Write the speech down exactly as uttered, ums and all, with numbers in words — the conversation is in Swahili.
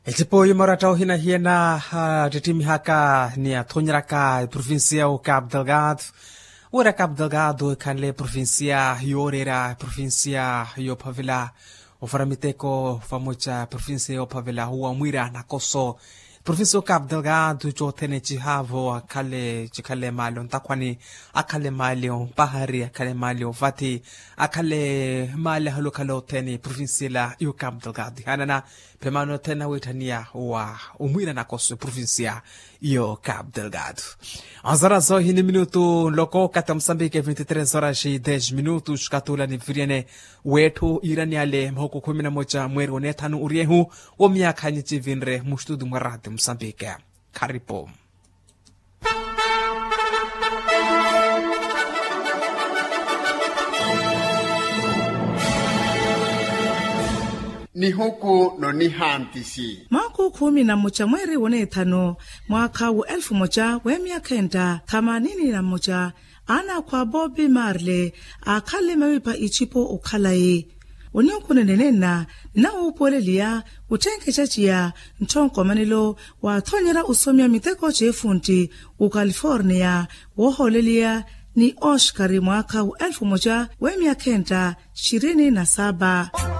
Itipo yumaratao hina hiena titimi haka ni a Thonyaraka provincia o Cabo Delgado. Ora Cabo Delgado kanle provincia yorera provincia yo Pavila. O faramiteko famocha provincia o Pavila huwa mwira na koso. Provincia o Cabo Delgado jo tene chihavo akale chikale malio ntakwani akale malio bahari akale malio vati akale mali halokalo tene provincia la yo Cabo Delgado hanana pemano tena wetania wa umwira na koso provincia yo Cabo Delgado. Azara zo hini minuto loko kata Msambike vinte e três horas e dez minutos katula ni viriene wetu iraniale mhoko kumi na moja mweri onetano uriehu o miaka nyichi vinre mustudu mwarate Msambike. Karibu. Ni huku no ni hantisi. Maku kumi na moja mweri onetano mwaka wa elfu moja we miaka enda themanini na moja ana kwa Bobby Marley akale mawipa ichipo ukalaye. Onyokune nenena na upolelia utenge chachia ntonko manilo wa Thonyera usomia miteko chefunti u California woholelia ni Oscar mwaka wa elfu moja we miaka enda ishirini na saba.